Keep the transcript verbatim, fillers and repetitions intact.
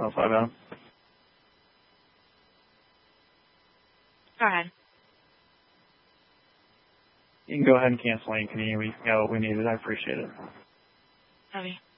Oh, five out. Go ahead. You can go ahead and cancel any Canadian. We got what we needed. I appreciate it. Copy.